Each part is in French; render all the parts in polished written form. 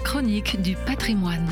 chronique du patrimoine.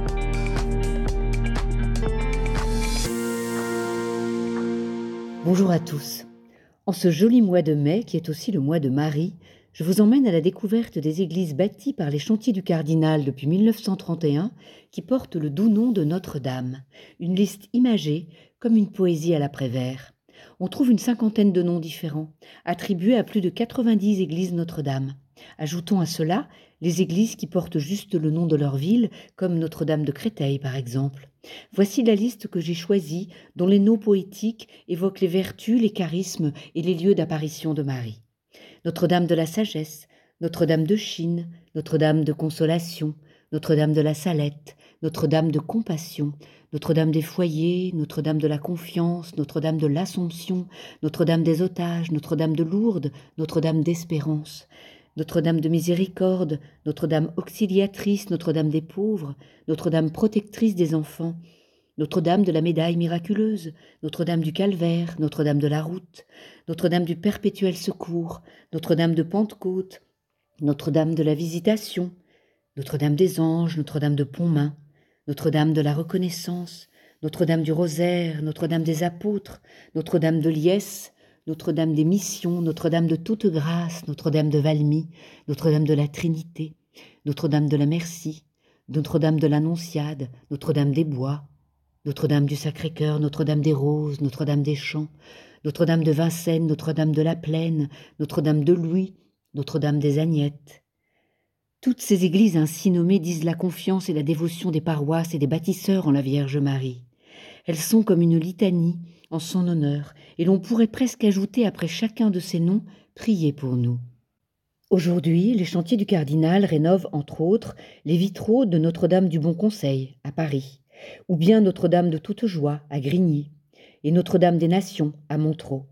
Bonjour à tous. En ce joli mois de mai, qui est aussi le mois de Marie, je vous emmène à la découverte des églises bâties par les chantiers du Cardinal depuis 1931, qui portent le doux nom de Notre-Dame. Une liste imagée, comme une poésie à l'après-vert. On trouve une cinquantaine de noms différents, attribués à plus de 90 églises Notre-Dame. Ajoutons à cela les églises qui portent juste le nom de leur ville, comme Notre-Dame de Créteil par exemple. Voici la liste que j'ai choisie, dont les noms poétiques évoquent les vertus, les charismes et les lieux d'apparition de Marie. Notre-Dame de la Sagesse, Notre-Dame de Chine, Notre-Dame de Consolation, Notre-Dame de la Salette, Notre-Dame de Compassion, Notre-Dame des Foyers, Notre-Dame de la Confiance, Notre-Dame de l'Assomption, Notre-Dame des Otages, Notre-Dame de Lourdes, Notre-Dame d'Espérance, Notre-Dame de Miséricorde, Notre-Dame Auxiliatrice, Notre-Dame des Pauvres, Notre-Dame Protectrice des Enfants, Notre-Dame de la Médaille Miraculeuse, Notre-Dame du Calvaire, Notre-Dame de la Route, Notre-Dame du Perpétuel Secours, Notre-Dame de Pentecôte, Notre-Dame de la Visitation, Notre-Dame des Anges, Notre-Dame de Pontmain, Notre-Dame de la Reconnaissance, Notre-Dame du Rosaire, Notre-Dame des Apôtres, Notre-Dame de Liesse, Notre-Dame des Missions, Notre-Dame de Toute Grâce, Notre-Dame de Valmy, Notre-Dame de la Trinité, Notre-Dame de la Merci, Notre-Dame de l'Annonciade, Notre-Dame des Bois, Notre-Dame du Sacré-Cœur, Notre-Dame des Roses, Notre-Dame des Champs, Notre-Dame de Vincennes, Notre-Dame de la Plaine, Notre-Dame de Louis, Notre-Dame des Agnettes. Toutes ces églises ainsi nommées disent la confiance et la dévotion des paroisses et des bâtisseurs en la Vierge Marie. Elles sont comme une litanie en son honneur, et l'on pourrait presque ajouter après chacun de ces noms « Priez pour nous ». Aujourd'hui, les chantiers du Cardinal rénovent entre autres les vitraux de Notre-Dame du Bon Conseil à Paris, ou bien Notre-Dame de Toute Joie à Grigny, et Notre-Dame des Nations à Montereau.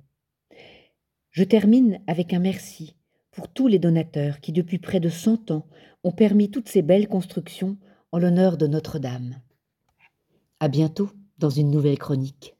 Je termine avec un merci pour tous les donateurs qui, depuis près de 100 ans, ont permis toutes ces belles constructions en l'honneur de Notre-Dame. À bientôt dans une nouvelle chronique.